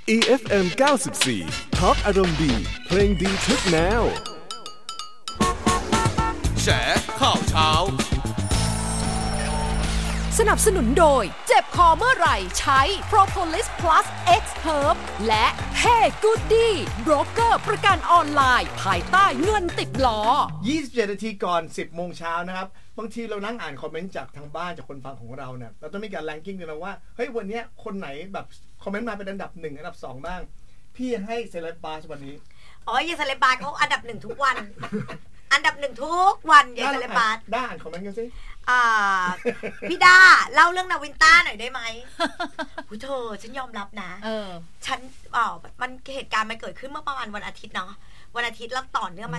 EFM 94 Talk อารมณ์ดีเพลงดีทุกแนวแฉข่าวเช้าสนับสนุนโดยเจ็บคอเมื่อไหร่ใช้ Propolis Plus X Herb และ Hey Goody โบรกเกอร์ประกันออนไลน์ภายใต้เงินติดล้อ 27 นาทีก่อน 10 โมงเช้านะครับบางทีเรานั่งอ่านคอมเมนต์จากทางบ้านจากคนฟังของเราเนี่ยเราต้องมีการแรงกิ้งกันนะว่าเฮ้ยวันนี้คนไหนแบบคอมเมนต์มาเป็นอันดับ1อันดับ2บ้างพี่ให้เซเลบบาสวันนี้ยายเซเลบาสเขาอันดับ1ทุกวัน อันดับ1ทุกวันยายเซเลบาสได้อ่านคอมเมนต์กันสิพี่ดาเล่าเรื่องนาวินต้าหน่อยได้ไหมเธอฉันยอมรับนะฉันมันเหตุการณ์มันเกิดขึ้นเมื่อประมาณวันอาทิตย์เนาะวันอาทิตย์แล้วต่อเนื่องมา